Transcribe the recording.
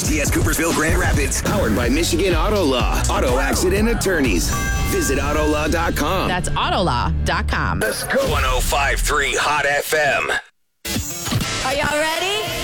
ATS Coopersville Grand Rapids. Powered by Michigan Auto Law. Auto accident attorneys. Visit Autolaw.com. That's Autolaw.com. Let's go. 105.3 Hot FM. Are y'all ready?